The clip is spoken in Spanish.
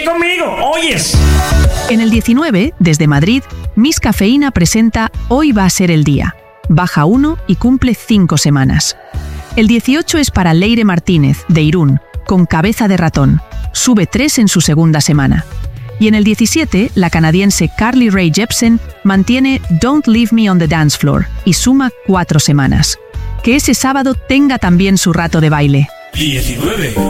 conmigo, oyes. En el 19, desde Madrid, Miss Cafeína presenta Hoy va a ser el día. Baja 1 y cumple 5 semanas. El 18 es para Leire Martínez, de Irún, con Cabeza de ratón. Sube 3 en su segunda semana. Y en el 17, la canadiense Carly Rae Jepsen mantiene Don't Leave Me on the Dance Floor y suma 4 semanas. Que ese sábado tenga también su rato de baile. 19.